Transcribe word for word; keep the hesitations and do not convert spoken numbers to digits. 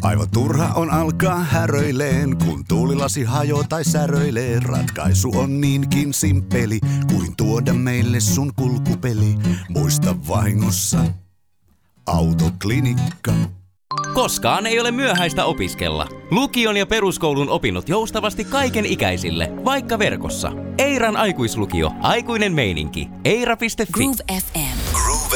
Aivan turha on alkaa häröileen, kun tuulilasi hajoo tai säröilee. Ratkaisu on niinkin simppeli, kuin tuoda meille sun kulkupeli. Muista vahingossa, autoklinikka. Koskaan ei ole myöhäistä opiskella. Lukion ja peruskoulun opinnot joustavasti kaiken ikäisille, vaikka verkossa. Eiran aikuislukio, aikuinen meininki. eira piste fi. Groove F M.